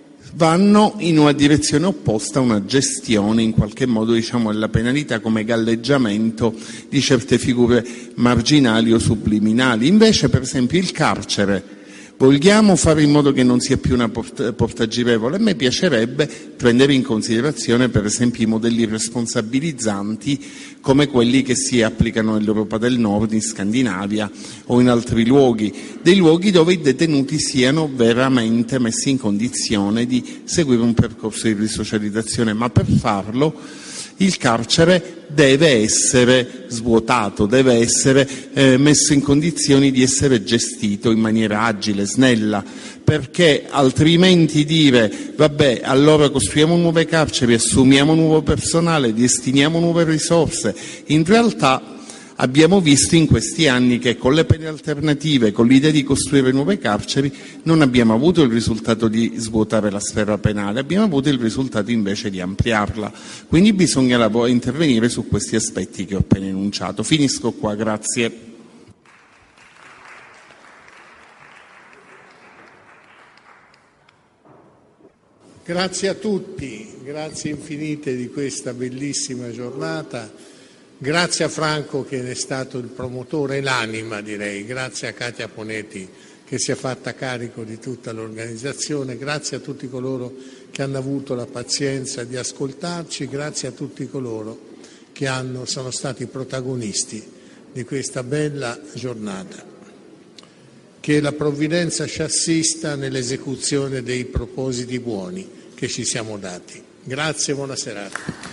vanno in una direzione opposta a una gestione in qualche modo, diciamo, della penalità come galleggiamento di certe figure marginali o subliminali. Invece, per esempio, il carcere vogliamo fare in modo che non sia più una porta, porta girevole. A me piacerebbe prendere in considerazione, per esempio, i modelli responsabilizzanti come quelli che si applicano nell'Europa del Nord, in Scandinavia o in altri luoghi, dei luoghi dove i detenuti siano veramente messi in condizione di seguire un percorso di risocializzazione, ma per farlo il carcere deve essere svuotato, deve essere eh, messo in condizioni di essere gestito in maniera agile, snella, perché altrimenti dire vabbè, allora costruiamo nuove carceri, assumiamo nuovo personale, destiniamo nuove risorse, in realtà abbiamo visto in questi anni che con le pene alternative, con l'idea di costruire nuove carceri, non abbiamo avuto il risultato di svuotare la sfera penale, abbiamo avuto il risultato invece di ampliarla. Quindi bisogna intervenire su questi aspetti che ho appena enunciato. Finisco qua, grazie. Grazie a tutti, grazie infinite di questa bellissima giornata. Grazie a Franco che ne è stato il promotore e l'anima, direi, grazie a Katia Ponetti che si è fatta carico di tutta l'organizzazione, grazie a tutti coloro che hanno avuto la pazienza di ascoltarci, grazie a tutti coloro che hanno, sono stati protagonisti di questa bella giornata. Che la provvidenza ci assista nell'esecuzione dei propositi buoni che ci siamo dati. Grazie e buona serata.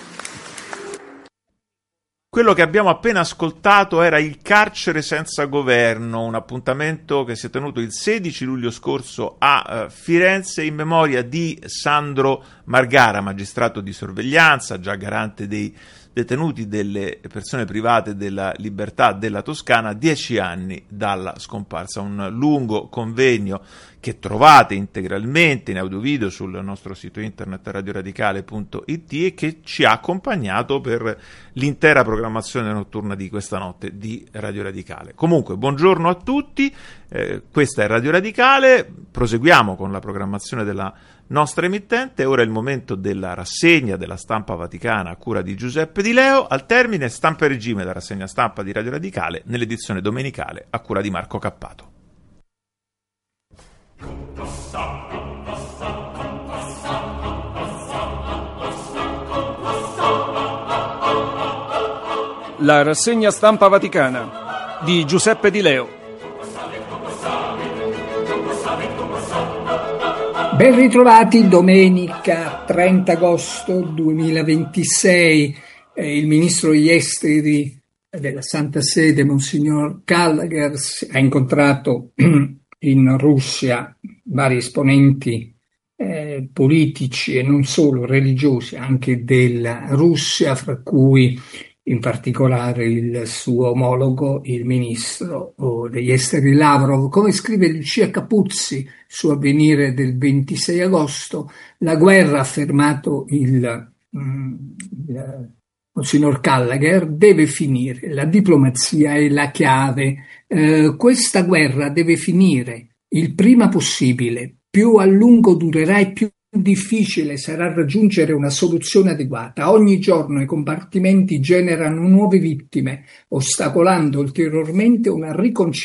Quello che abbiamo appena ascoltato era Il carcere senza governo, un appuntamento che si è tenuto il sedici luglio scorso a uh, Firenze in memoria di Sandro Margara, magistrato di sorveglianza, già garante dei detenuti delle persone private della libertà della Toscana, dieci anni dalla scomparsa. Un lungo convegno che trovate integralmente in audio-video sul nostro sito internet radioradicale punto it e che ci ha accompagnato per l'intera programmazione notturna di questa notte di Radio Radicale. Comunque, buongiorno a tutti, eh, questa è Radio Radicale, proseguiamo con la programmazione della nostra emittente. Ora è il momento della rassegna della stampa vaticana a cura di Giuseppe Di Leo. Al termine, Stampa e Regime, la rassegna stampa di Radio Radicale nell'edizione domenicale a cura di Marco Cappato. La rassegna stampa vaticana di Giuseppe Di Leo. Ben ritrovati, domenica trenta agosto duemilaventisei. Eh, il ministro degli esteri della Santa Sede, Monsignor Gallagher, ha incontrato in Russia vari esponenti eh, politici e non solo religiosi, anche della Russia, fra cui in particolare il suo omologo, il ministro degli esteri Lavrov. Come scrive Lucia Capuzzi su Avvenire del ventisei agosto, la guerra, ha affermato il, mm, il Monsignor Gallagher, deve finire. La diplomazia è la chiave. Eh, questa guerra deve finire il prima possibile. Più a lungo durerà e più difficile sarà raggiungere una soluzione adeguata. Ogni giorno i combattimenti generano nuove vittime, ostacolando ulteriormente una riconciliazione